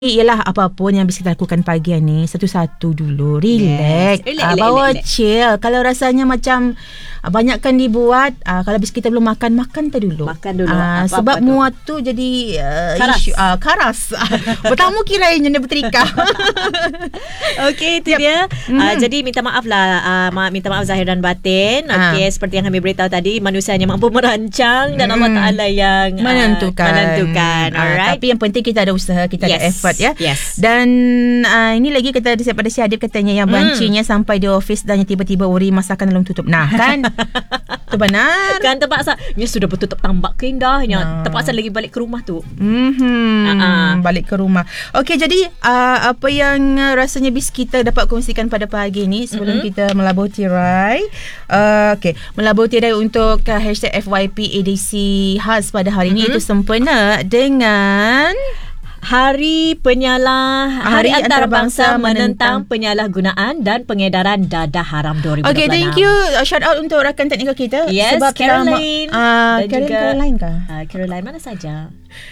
Ialah apa-apa yang bisa kita lakukan pagi ni, satu-satu dulu. Relax. Bawa chill. Kalau rasanya macam banyakkan dibuat, kalau habis kita belum makan tak dulu. Makan dulu. Sebab muat tu jadi karas. Bertamu kiranya dia berterika. Okey, itu dia. Jadi minta maaf lah. Minta maaf zahir dan batin. Okey, seperti yang kami beritahu tadi, manusia hanya mampu merancang dan Allah Ta'ala yang menentukan. Alright. Tapi yang penting kita ada usaha, kita ada effort ya. Yes. Dan ini lagi kita ada daripada si Adib katanya yang bancinya sampai di office dan tiba-tiba uri masakan dalam tutup. Nah kan tu benar. Kan terpaksa ni sudah bertutup tambak keindahnya. Terpaksa lagi balik ke rumah tu. Balik ke rumah. Okey, jadi apa yang rasanya bis kita dapat kongsikan pada pagi ni sebelum kita melabur tirai. Okey, melabur tirai untuk hashtag FYP edisi khas pada hari ini itu sempena dengan Hari Antarabangsa menentang penyalahgunaan dan pengedaran dadah haram 2026. Okay, thank you. Shout out untuk rakan teknikal kita. Yes, sebab Caroline. Caroline kah? Caroline mana saja.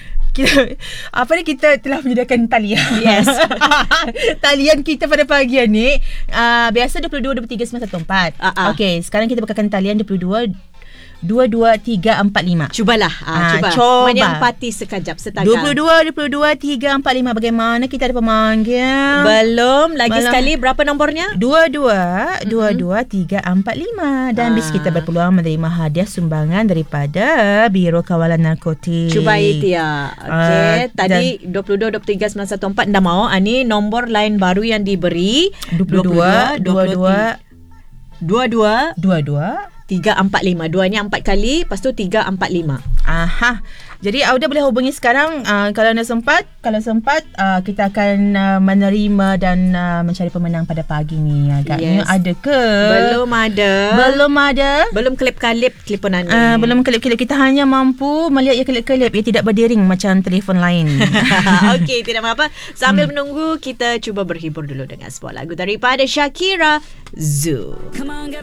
Kita telah menyediakan talian. Yes. Talian kita pada pagi ni biasa 22 23 914. Okey, sekarang kita bekalkan talian 22 345. Cubalah. Cuba. Menyempati sekejap setakat. 22 345. Bagaimana kita ada pemanggil? Belum. Sekali berapa nombornya? 22 345. Dan bis kita berpeluang menerima hadiah sumbangan daripada Biro Kawalan Narkotik. Cuba Itia. Okey, tadi 22 23 914 dah mau. Ni nombor lain baru yang diberi. 22 345. Duanya 4 kali, lepas tu 345. Jadi Auda boleh hubungi sekarang kalau anda sempat. Kalau sempat kita akan menerima dan mencari pemenang pada pagi ni. Agaknya ada ke? Belum ada. Belum kelip-kelip telefonan ni. Belum kelip-kelip. Kita hanya mampu melihat ia kelip-kelip. Ia tidak berdering macam telefon lain. Okey, tidak apa-apa. Sambil menunggu, kita cuba berhibur dulu dengan sebuah lagu daripada Shakira, Zoo.